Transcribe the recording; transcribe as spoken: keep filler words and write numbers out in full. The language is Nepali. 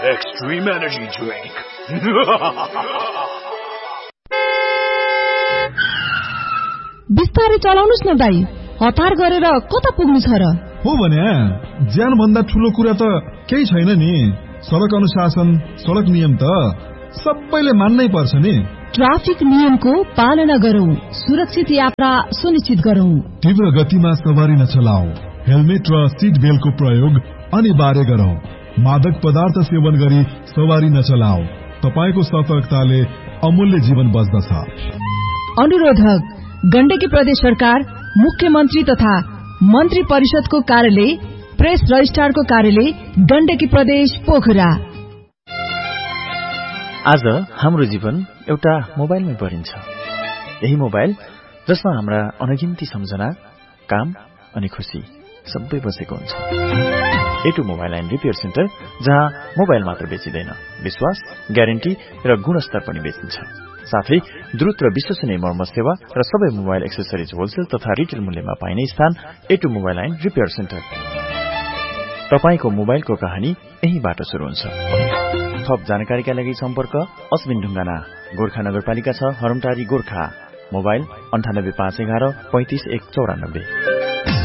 Extreme Energy Drink. बिस्तारै चलाउनुस् न दाइ, हतार गरेर कता पुग्नु छ र? हो भने ज्यान भन्दा ठुलो कुरा त केही छैन नि। सडक अनुशासन, सडक नियम त सबैले मान्नै पर्छ नि। ट्राफिक नियमको पालना गरौं, सुरक्षित यात्रा सुनिश्चित गरौं। तीव्र गतिमा सवारी नचलाऊ, हेलमेट र सीट बेल्टको प्रयोग अनिवार्य गरौं। मादक पदार्थ सेवन गरी सवारी नचलाऊ, तपाईको सतर्कताले अमूल्य जीवन बच्दछ। अनुरोधक गण्डकी प्रदेश सरकार, मुख्यमन्त्री तथा मन्त्री परिषदको कार्यालय, प्रेस रजिस्ट्रारको कार्यालय, गण्डकी प्रदेश पोखरा। आज हाम्रो जीवन एउटा मोबाइलमै परिन्छ। यही मोबाइल जसमा हाम्रा अनगिन्ती सम्झना, काम अनि खुशी सबै बसेको हुन्छ। एटु मोबाइल एन्ड रिपेयर सेन्टर, जहाँ मोबाइल मात्र बेचिँदैन, विश्वास, ग्यारेन्टी र गुणस्तर पनि बेचिन्छ। साथै द्रुत र विश्वसनीय मर्मत सेवा र सबै मोबाइल एक्सेसरिज होलसेल तथा रिटेल मूल्यमा पाइने स्थान एटु मोबाइल एन्ड रिपेयर सेन्टर। तपाईको मोबाइलको कहानी यहीबाट सुरु हुन्छ। थप जानकारीका लागि सम्पर्क अश्विन ढुङ्गाना, गोर्खा नगरपालिका छ, हरमटारी, गोर्खा। मोबाइल अन्ठानब्बे पाँच एघार पैंतिस एक चौरानब्बे।